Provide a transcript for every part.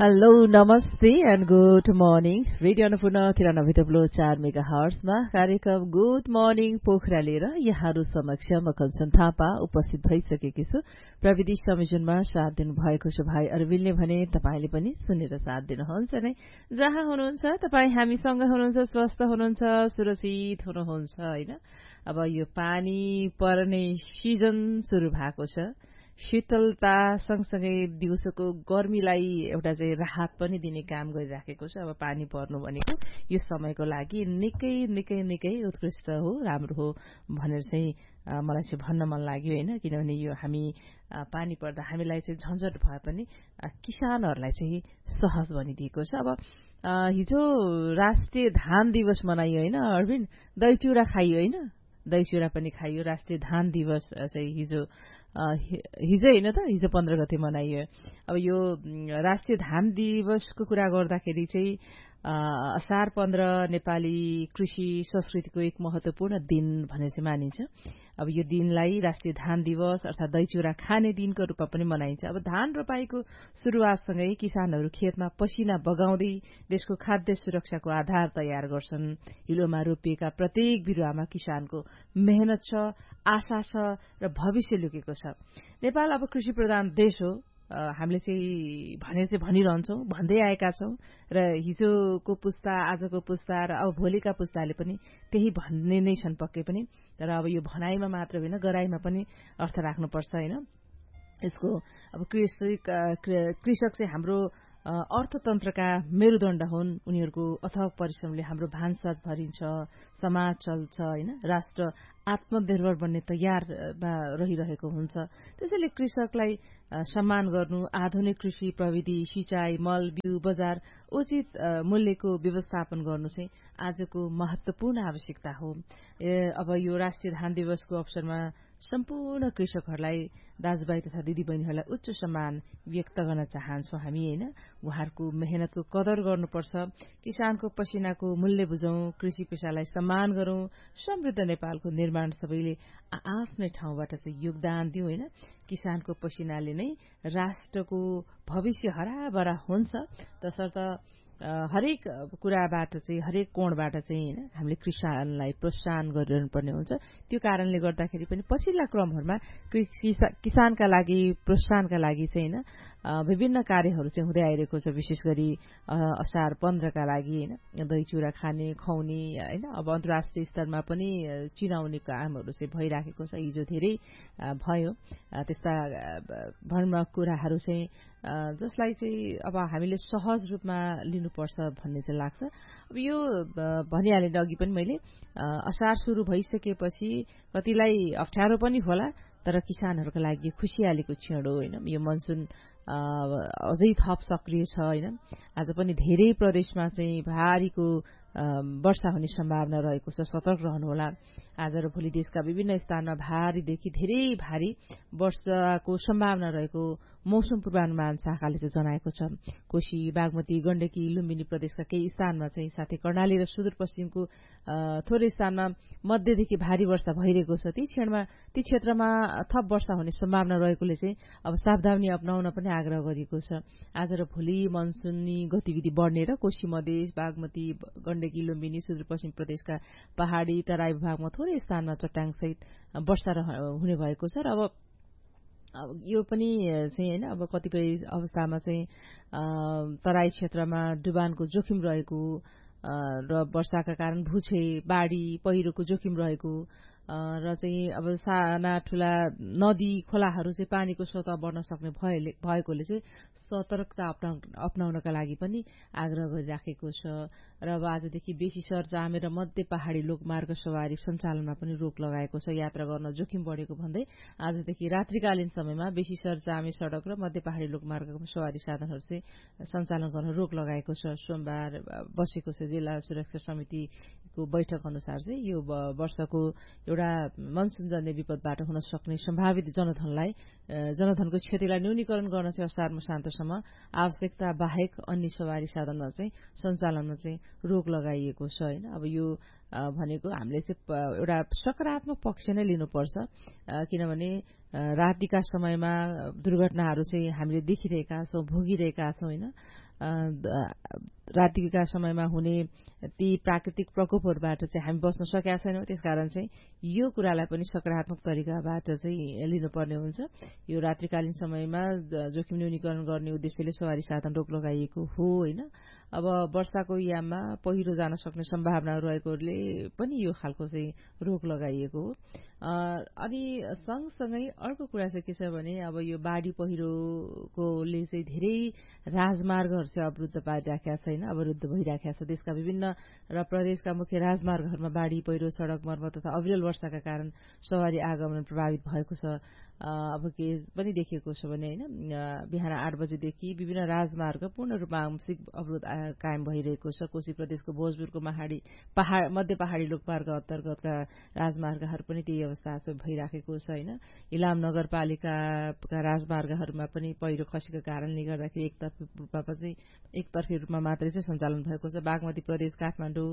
Hello नमस्ते and good morning radio Annapurna 93.4 मेगाहर्ट्जमा कार्यक्रम good morning Pokhara लिएर यहाँहरू समक्ष म कञ्चन थापा उपस्थित भइसकेकी छु। प्रविधि संयोजनमा साथ दिनुभएको छ भाइ अरविन्दले भने तपाईले पनि सुनेर साथ दिनुहुन्छ नै। जहाँ हुनुहुन्छ तपाई हामीसँग हुनुहुन्छ, स्वस्थ हुनुहुन्छ, सुरक्षित हुनुहुन्छ हैन। अब यो पानी पर्ने सिजन सुरु भएको छ। शीतलता सँगसँगै दिउँसोको गर्मीलाई एउटा चाहिँ राहत पनि दिने काम गरिराखेको छ। अब पानी पर्नु भनेको यो समयको लागि निकै निकै निकै उत्कृष्ट हो, राम्रो हो भनेर चाहिँ मलाई चाहिँ भन्न मन लाग्यो हैन। किनभने यो हामी पानी पर्दा हामीलाई चाहिँ झन्झट भए पनि किसानहरूलाई चाहिँ सहज बनिदिएको छ। अब हिजो राष्ट्रिय धान दिवस मनाइयो हैन अरविन्द, दही चिउरा खाइयो हैन, दही चिउरा पनि खाइयो। राष्ट्रिय धान दिवस चाहिँ हिजो हैन त, हिजो 15 गते मनाइयो। अब यो राष्ट्रिय धान दिवसको कुरा गर्दाखेरि चाहिँ असार 15 नेपाली कृषि संस्कृतिको एक महत्वपूर्ण दिन भनेर चाहिँ मानिन्छ। अब यो दिनलाई राष्ट्रिय धान दिवस अर्थात दही चिउरा खाने दिनको रूपमा पनि मनाइन्छ। अब धान रोपाईको शुरूआतसँगै किसानहरू खेतमा पसिना बगाउँदै देशको खाद्य सुरक्षाको आधार तयार गर्छन्। हिलोमा रोपिएका प्रत्येक बिरुवामा किसानको मेहनत छ, आशा छ र भविष्य लुकेको छ। नेपाल अब कृषि प्रधान देश हो, हामीले चाहिँ भनिरहन्छौं, भन्दै आएका छौं र हिजोको पुस्ता, आजको पुस्ता र अब भोलिका पुस्ताले पनि त्यही भन्ने नै छन् पक्कै पनि। तर अब यो भनाइमा मात्र होइन, गराइमा पनि अर्थ राख्नुपर्छ हैन। यसको अब कृषक चाहिँ हाम्रो अर्थतन्त्रका मेरुदण्ड हुन्। उनीहरूको अथक परिश्रमले हाम्रो भान्साज भरिन्छ, समाज चल्छ हैन, राष्ट्र आत्मनिर्भर बन्ने तयारमा रहिरहेको हुन्छ। त्यसैले कृषकलाई सम्मान गर्नु, आधुनिक कृषि प्रविधि, सिंचाई, मल, बिउ, बजार, उचित मूल्यको व्यवस्थापन गर्नु चाहिँ आजको महत्वपूर्ण आवश्यकता हो। अब यो राष्ट्रिय धान दिवसको अवसरमा सम्पूर्ण कृषकहरूलाई, दाजुभाइ तथा दिदीबहिनीहरूलाई उच्च सम्मान व्यक्त गर्न चाहन्छौं हामी हैन। उहाँहरूको मेहनतको कदर गर्नुपर्छ, किसानको पसिनाको मूल्य बुझौं, कृषि पेशालाई सम्मान गरौं, समृद्ध नेपालको निर्माण सबैले आफ्नै ठाउँबाट चाहिँ योगदान दिउँ हैन। किसानको पसिनाले नै राष्ट्रको भविष्य हराभरा हुन्छ। तसर्थ हरेक कुराबाट चाहिँ, हरेक कोणबाट चाहिँ हैन, हामीले किसानलाई प्रोत्साहन गरिरहनुपर्ने हुन्छ। त्यो कारणले गर्दाखेरि पनि पछिल्ला क्रमहरूमा किसानका लागि, प्रोत्साहनका लागि चाहिँ हैन विभिन्न कार्यहरू चाहिँ हुँदै आइरहेको छ। विशेष गरी असार 15 का लागि हैन, दही चिउरा खाने, खुवाउने हैन। अब अन्तर्राष्ट्रिय स्तरमा पनि चिनाउने कामहरू चाहिँ भइराखेको छ। हिजो धेरै भयो त्यस्ता भन्न कुराहरू चाहिँ, जसलाई चाहिँ अब हामीले सहज रूपमा लिनुपर्छ भन्ने चाहिँ लाग्छ। अब यो भनिहालेँ अघि पनि मैले, असार सुरु भइसकेपछि कतिलाई अप्ठ्यारो पनि होला, तर किसानहरूको लागि खुसियालीको क्षण हो हैन। यो मनसुन अझै थप सक्रिय छ हैन। आज पनि धेरै प्रदेशमा चाहिँ भारीको वर्षा हुने सम्भावना रहेको छ, सतर्क रहनुहोला। आज र भोलि देशका विभिन्न स्थानमा भारीदेखि धेरै भारी वर्षाको सम्भावना रहेको मौसम पूर्वानुमान शाखाले चाहिँ जनाएको छ। कोशी, बागमती, गण्डकी, लुम्बिनी प्रदेशका केही स्थानमा चाहिँ, साथै कर्णाली र सुदूरपश्चिमको थोरै स्थानमा मध्यदेखि भारी वर्षा भइरहेको छ। ती क्षेत्रमा थप वर्षा हुने सम्भावना रहेकोले चाहिँ अब सावधानी अपनाउन पनि आग्रह गरिएको छ। आज र भोलि मनसुनी गतिविधि बढ्ने र कोशी मधेस, बागमती, गण्डकी, लुम्बिनी, सुदूरपश्चिम प्रदेशका पहाड़ी तराई विभागमा थोरै स्थानमा चट्टाङसहित वर्षा हुने भएको छ। र अब यो पनि चाहिँ हैन, अब कतिपय अवस्थामा चाहिँ तराई क्षेत्रमा डुबानको जोखिम रहेको र वर्षाका कारण भूक्षय, बाढ़ी, पहिरोको जोखिम रहेको र चाहिँ अब साना ठूला नदी खोलाहरू चाहिँ पानीको सतह बढ्न सक्ने भएकोले चाहिँ सतर्कता अपनाउनका लागि पनि आग्रह गरिराखेको छ। र अब आजदेखि बेसी सरचामे र मध्य पहाड़ी लोकमार्ग सवारी सञ्चालनमा पनि रोक लगाएको छ। यात्रा गर्न जोखिम बढेको भन्दै आजदेखि रात्रिकालीन समयमा बेसी सरचामे सड़क र मध्य पहाड़ी लोकमार्गको सवारी साधनहरू चाहिँ सञ्चालन गर्न रोक लगाएको छ। सोमबार बसेको छ जिल्ला सुरक्षा समितिको बैठक अनुसार चाहिँ यो वर्षको एउटा मनसुनजन्य विपदबाट हुन सक्ने सम्भावित जनधनको क्षतिलाई न्यूनीकरण गर्न चाहिँ असार मसान्तसम्म आवश्यकता बाहेक अन्य सवारी साधनमा चाहिँ सञ्चालनमा चाहिँ रोक लगाइएको छ हैन। अब यो भनेको हामीले चाहिँ एउटा सकारात्मक पक्ष नै लिनुपर्छ किनभने रातिका समयमा दुर्घटनाहरू चाहिँ हामीले देखिरहेका छौं भोगिरहेका छौं हैन रातिका समयमा हुने ती प्राकृतिक प्रकोपहरूबाट चाहिँ हामी बस्न सकेका छैनौं त्यसकारण चाहिँ यो कुरालाई पनि सकारात्मक तरिकाबाट चाहिँ लिनुपर्ने हुन्छ यो रात्रिकालीन समयमा जोखिम न्यूनीकरण गर्ने उद्देश्यले सवारी साधन रोक लगाइएको हो हैन अब वर्षाको याममा पहिरो जान सक्ने सम्भावना रहेकोले पनि यो खालको चाहिँ रोक लगाइएको हो अनि सँगसँगै अर्को कुरा चाहिँ के छ भने अब यो बाढी पहिरोकोले चाहिँ धेरै राजमार्गहरू चाहिँ अवरुद्ध पारिराखेका छैन अवरुद्ध भइराखेका छ देशका विभिन्न र प्रदेशका मुख्य राजमार्गहरूमा बाढी पहिरो सड़क मर्मत तथा अविरल वर्षाका कारण सवारी आगमन प्रभावित भएको छ अब के पनि देखिएको छ भने हैन बिहान 8 बजेदेखि विभिन्न राजमार्ग पूर्ण रूपमा आंशिक अवरोध कायम भइरहेको छ कोशी प्रदेशको भोजपुरको मध्य पहाडी लोकमार्ग अन्तर्गतका राजमार्गहरू पनि त्यही अवस्था चाहिँ भइराखेको छ हैन इलाम नगरपालिकाका राजमार्गहरूमा पनि पहिरो खसेको कारणले गर्दाखेरि एकतर्फी रूपमा मात्रै चाहिँ सञ्चालन भएको छ बागमती प्रदेश काठमाडौँ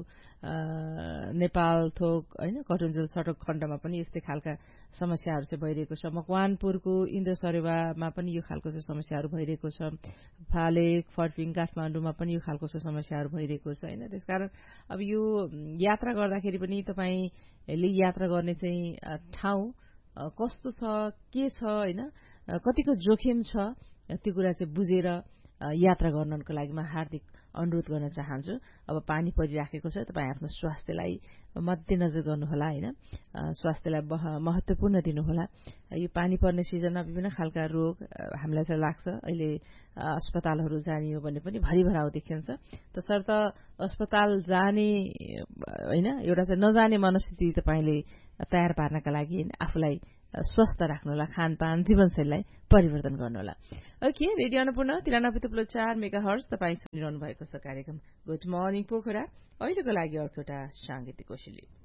नेपाल थोक हैन कटुन्जल सडक खण्डमा पनि यस्तै खालका समस्याहरू चाहिँ भइरहेको छ मकवानपुरको इन्द्र सरेवामा पनि यो खालको चाहिँ समस्याहरू भइरहेको छ फालेक फर्पिङ काठमाडौँमा पनि यो खालको चाहिँ समस्याहरू भइरहेको छ हैन त्यसकारण अब यो यात्रा गर्दाखेरि पनि तपाईले यात्रा गर्ने चाहिँ ठाउँ कस्तो छ के छ हैन कतिको जोखिम छ त्यो कुरा चाहिँ बुझेर यात्रा गर्नको लागि म हार्दिक अनुरोध गर्न चाहन्छु अब पानी परिराखेको छ तपाई आफ्नो स्वास्थ्यलाई मध्यनजर गर्नुहोला हैन स्वास्थ्यलाई महत्त्वपूर्ण दिनुहोला यो पानी पर्ने सिजनमा विभिन्न खालका रोग हामीलाई चाहिँ लाग्छ अहिले अस्पतालहरू जाने हो भने पनि भरिभराउ देखिन्छ तसर्थ अस्पताल जाने हैन एउटा चाहिँ नजाने मनस्थिति तपाईले तयार पार्नका लागि आफूलाई स्वस्थ राख्नुहोला खानपान जीवनशैलीलाई परिवर्तन गर्नुहोला ओके रेडियो अन्नपूर्ण 93.4 मेगाहर्ज तपाई सुनिरहनु भएको छ कार्यक्रम गुड मर्निङ पोखरा अहिलेको लागि अर्को एउटा सांगीतिक कोशिश